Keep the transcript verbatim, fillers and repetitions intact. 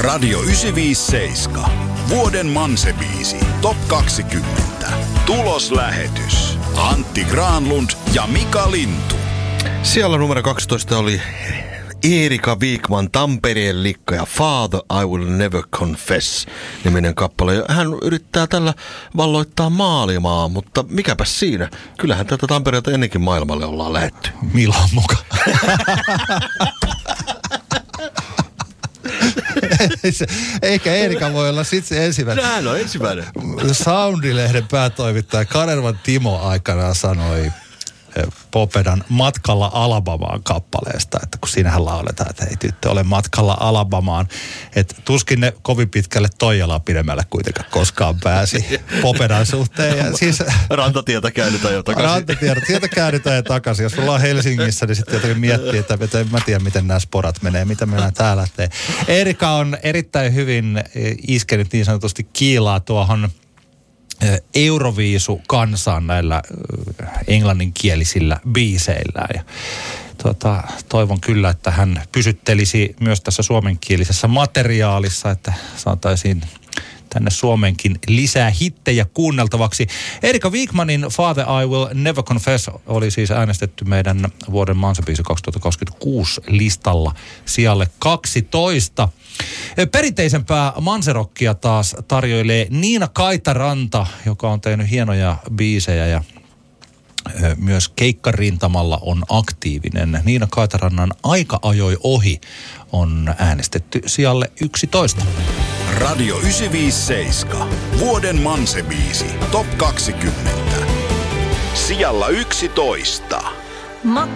Radio yhdeksänsataaviisikymmentäseitsemän. Vuoden Manse-biisi. Top kaksikymmentä. Tuloslähetys. Antti Granlund ja Mika Lintu. Siellä numero kaksitoista oli Erika Wikman, Tampereen likka ja Father I Will Never Confess -niminen kappale. Ja hän yrittää tällä valloittaa maailmaa, mutta mikäpäs siinä? Kyllähän tätä Tampereelta ennenkin maailmalle ollaan lähetty. Milan mukaan. Eikä Erika voi olla sit se ensimmäinen. Hän on ensimmäinen. Soundilehden päätoimittaja Kanervan Timo aikanaan sanoi Popedan Matkalla Alabamaan kappaleesta, että kun siinähän lauletaan, että ei tyttö ole matkalla Alabamaan, että tuskin ne kovin pitkälle Toijalaa pidemmälle kuitenkaan koskaan pääsi Popedan suhteen. Ja siis, Rantatietä käännytään jo takaisin. Rantatietä, sieltä käännytään jo takaisin. Jos ollaan Helsingissä, niin sitten jotenkin miettii, että en mä tiedä, miten nämä sporat menee, mitä me täällä tee. Erika on erittäin hyvin iskenyt niin sanotusti kiilaa tuohon Euroviisu-kansaan näillä englanninkielisillä biiseillä. Ja tuota, toivon kyllä, että hän pysyttelisi myös tässä suomenkielisessä materiaalissa, että saataisiin tänne Suomenkin lisää hittejä kuunneltavaksi. Erika Wikmanin Father I Will Never Confess oli siis äänestetty meidän vuoden Manse-biisi kaksituhattakaksikymmentäkuusi listalla sijalle kaksitoista. Perinteisempää manserokkia taas tarjoilee Niina Kaitaranta, joka on tehnyt hienoja biisejä ja myös keikkarintamalla on aktiivinen. Niina Kaitarannan Aika ajoi ohi on äänestetty sijalle yksitoista. Radio yhdeksänsataaviisikymmentäseitsemän. Vuoden Manse-biisi. Top kaksikymmentä. Sijalla yksitoista.